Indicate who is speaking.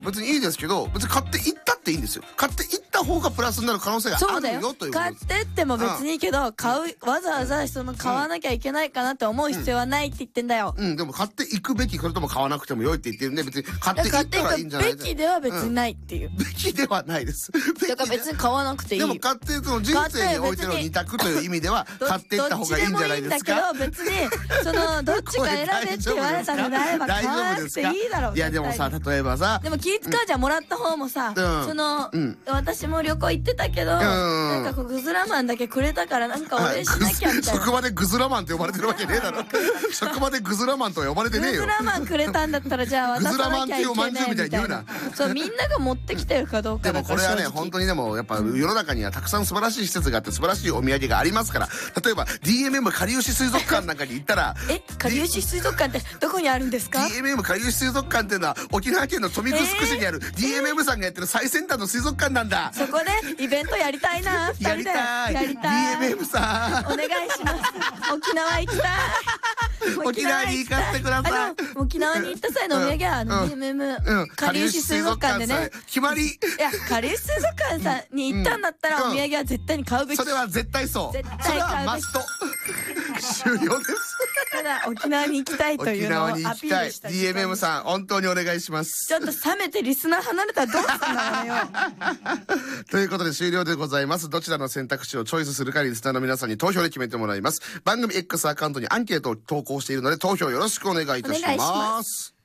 Speaker 1: 別にいいですけど、別に買っていったっていいんですよ。買っていった方がプラスになる可能性があるよということ
Speaker 2: 買っ
Speaker 1: です。
Speaker 2: てっても別にいいけど、わざわざ買わなきゃいけないかなって思う必要はないって言ってんだよ。
Speaker 1: でも買っていくべき、それとも買わなくても良いって言ってるんで、別に買っていったらいいんじゃない
Speaker 2: べきでは別にないっていう。
Speaker 1: べきではないです。
Speaker 2: だから別に買わなくていい。
Speaker 1: でも買ってその人生においての二択という意味では買っていった方がいいんじゃないですか。
Speaker 2: どっちでもいいんだけど、別にどっちか選べって言われたのであれば買わなくていいだろう。
Speaker 1: いやでもさ、例えばさ、
Speaker 2: でも気使うじゃん、もらった方もさ、私も旅行行ってたけど、なんかグズラマンだけくれたからなんかお礼しなきゃみたいな。
Speaker 1: 職場でグズラマンって呼ばれてるわけねえだろ。職場でグズラマンとは呼ばれてねえよ。
Speaker 2: グズラマンくれたんだったらじゃあ渡さなきゃいけないみたいな。グズラマンっていうおまんじゅうみたいに言うな。そう、みんなが持ってきてるかどうかだから。
Speaker 1: でもこれはね、本当にでもやっぱ世の中にはたくさん素晴らしい施設があって素晴らしいお土産がありますから、例えば DMM かりゆし水族館なんかに行ったら
Speaker 2: かりゆし水族館ってどこにあるんですか？
Speaker 1: DMM かりゆし水族館っていうのは沖縄県の豊見城市にある DMM さんがやってる最先端の水族館なんだ。
Speaker 2: そこでイベントやりたいな、2人で
Speaker 1: やりたい DMM さん
Speaker 2: お願いします。沖縄行きたい。
Speaker 1: 沖縄に行かせてください。
Speaker 2: 沖縄に行った際のお土産はDMM かりゆし水族館でね、
Speaker 1: 決まり。い
Speaker 2: や、かりゆし水族館さんに行ったんだったらお土産は絶対に買うべき。
Speaker 1: それは絶対そう。
Speaker 2: 絶対買うべき。
Speaker 1: 終了です。
Speaker 2: ただ沖縄に行きたいというのをアピールした。
Speaker 1: DMM さん本当にお願いします。
Speaker 2: ちょっと冷めてリスナー離れたらどうすんだよ。
Speaker 1: ということで終了でございます。どちらの選択肢をチョイスするかリスナーの皆さんに投票で決めてもらいます。番組 X アカウントにアンケートを投稿しているので投票よろしくお願いいたします。